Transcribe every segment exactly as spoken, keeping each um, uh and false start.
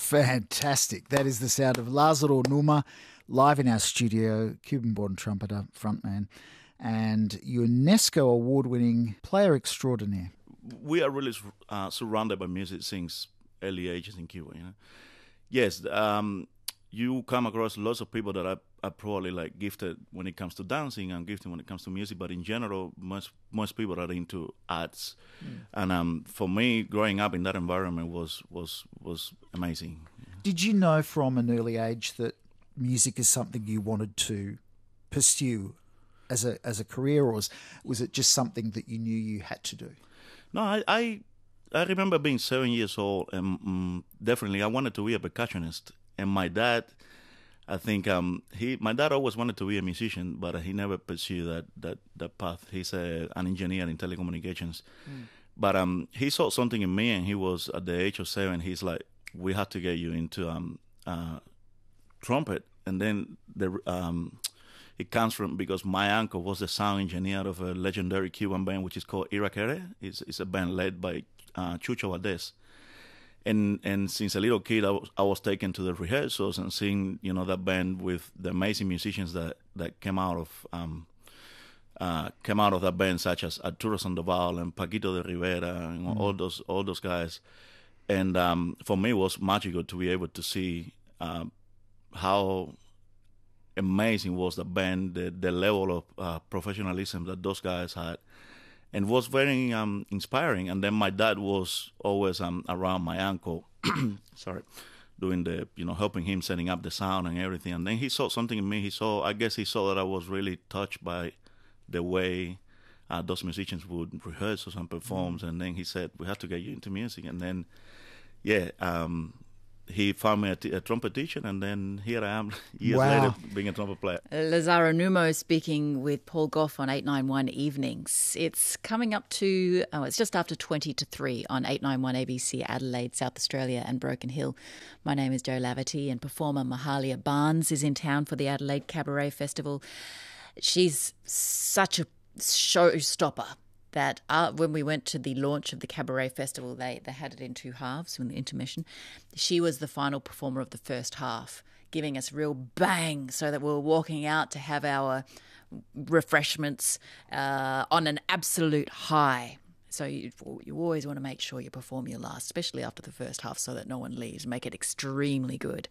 Fantastic. That is the sound of Lazaro Numa live in our studio, Cuban-born trumpeter, frontman, and UNESCO award-winning player extraordinaire. We are really uh, surrounded by music since early ages in Cuba, you know. Yes, um, you come across lots of people that are, are probably like gifted when it comes to dancing and gifted when it comes to music, but in general, most most people are into arts. Mm. And um, for me, growing up in that environment was was was amazing. Did you know from an early age that music is something you wanted to pursue as a as a career, or was, was it just something that you knew you had to do? No, I I, I remember being seven years old, and um, definitely I wanted to be a percussionist. And my dad, I think um, he my dad always wanted to be a musician, but he never pursued that that, that path. He's a, an engineer in telecommunications. Mm. But um, he saw something in me, and he was at the age of seven. He's like, we have to get you into um, uh, trumpet. And then the um, it comes from because my uncle was the sound engineer of a legendary Cuban band, which is called Irakere. It's, it's a band led by uh, Chucho Valdés. And and since a little kid, I was, I was taken to the rehearsals and seeing, you know, that band with the amazing musicians that, that came out of um, uh, came out of that band, such as Arturo Sandoval and Paquito de Rivera and mm. all those all those guys. And um, for me, it was magical to be able to see uh, how amazing was the band, the, the level of uh, professionalism that those guys had. And was very um, inspiring. And then my dad was always um, around my uncle, sorry, doing the, you know, helping him setting up the sound and everything. And then he saw something in me. He saw, I guess he saw that I was really touched by the way uh, those musicians would rehearse and perform. Mm-hmm. And then he said, we have to get you into music. And then, yeah, um, he found me a, t- a trumpet teacher, and then here I am years wow. later being a trumpet player. Lazaro Numa speaking with Paul Gough on eight ninety-one Evenings. It's coming up to, oh, it's just after twenty to three on eight ninety-one A B C Adelaide, South Australia and Broken Hill. My name is Jo Laverty, and performer Mahalia Barnes is in town for the Adelaide Cabaret Festival. She's such a showstopper that uh, when we went to the launch of the Cabaret Festival, they, they had it in two halves in the intermission. She was the final performer of the first half, giving us real bang so that we were walking out to have our refreshments uh, on an absolute high. So you, you always want to make sure you perform your last, especially after the first half, so that no one leaves. Make it extremely good.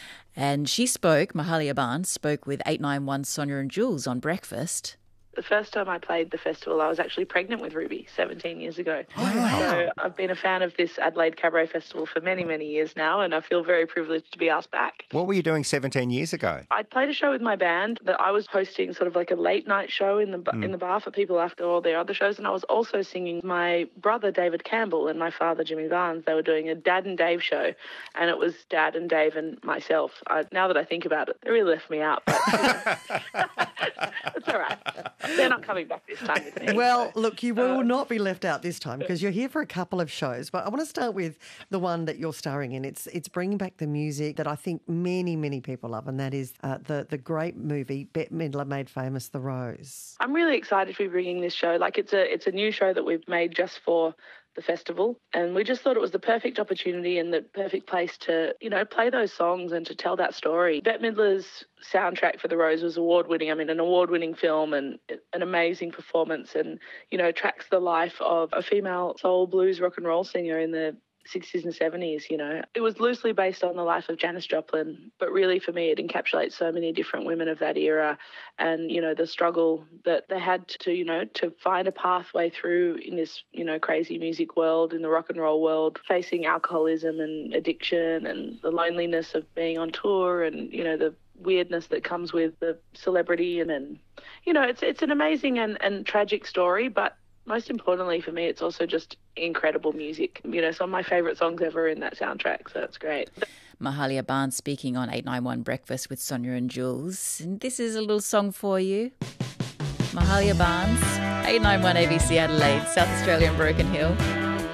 And she spoke, Mahalia Barnes, spoke with eight ninety-one Sonia and Jules on Breakfast. The first time I played the festival, I was actually pregnant with Ruby seventeen years ago. Wow. So I've been a fan of this Adelaide Cabaret Festival for many, many years now, and I feel very privileged to be asked back. What were you doing seventeen years ago? I played a show with my band that I was hosting sort of like a late night show in the mm. in the bar for people after all their other shows, and I was also singing my brother David Campbell and my father Jimmy Barnes. They were doing a Dad and Dave show, and it was Dad and Dave and myself. I, now that I think about it, they really left me out, but you know. It's all right. They're not coming back this time with me. Well, so. look, you will uh, not be left out this time because you're here for a couple of shows. But I want to start with the one that you're starring in. It's it's bringing back the music that I think many, many people love, and that is uh, the, the great movie Bette Midler made famous, The Rose. I'm really excited to be bringing this show. Like, it's a it's a new show that we've made just for the festival, and we just thought it was the perfect opportunity and the perfect place to, you know, play those songs and to tell that story. Bette Midler's soundtrack for The Rose was award-winning. I mean, an award-winning film and an amazing performance, and, you know, tracks the life of a female soul, blues, rock and roll singer in the sixties and seventies, you know. It was loosely based on the life of Janis Joplin, but really for me it encapsulates so many different women of that era and, you know, the struggle that they had to, you know, to find a pathway through in this, you know, crazy music world, in the rock and roll world, facing alcoholism and addiction and the loneliness of being on tour and, you know, the weirdness that comes with the celebrity and, and you know, it's it's an amazing and, and tragic story, but most importantly for me, it's also just incredible music. You know, some of my favourite songs ever in that soundtrack, so it's great. Mahalia Barnes speaking on eight ninety-one Breakfast with Sonia and Jules. And this is a little song for you. Mahalia Barnes, eight ninety-one A B C Adelaide, South Australia and Broken Hill.